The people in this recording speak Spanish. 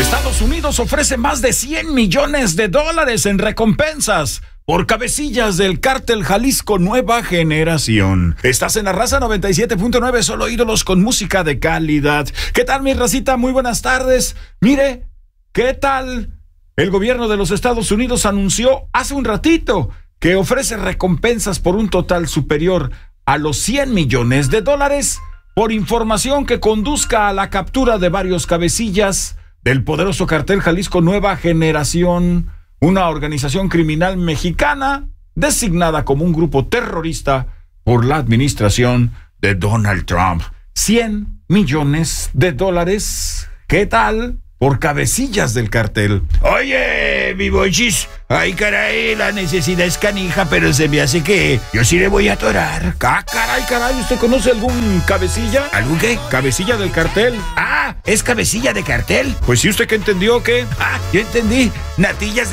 Estados Unidos ofrece más de $100 millones en recompensas por cabecillas del cártel Jalisco Nueva Generación. Estás en La Raza 97.9, solo ídolos con música de calidad. ¿Qué tal, mi racita? Muy buenas tardes. Mire, ¿qué tal? El gobierno de los Estados Unidos anunció hace un ratito que ofrece recompensas por un total superior a los $100 millones por información que conduzca a la captura de varios cabecillas del poderoso cartel Jalisco Nueva Generación, una organización criminal mexicana designada como un grupo terrorista por la administración de Donald Trump. $100 millones. ¿Qué tal? Por cabecillas del cartel. Oye, mi Bochis, ay caray, la necesidad es canija, pero se me hace que yo sí le voy a atorar. Caray, ¿usted conoce algún cabecilla? ¿Algún qué? Cabecilla del cartel. Ah, ¿es cabecilla de cartel? Pues sí, ¿usted qué entendió o qué? Yo entendí, natillas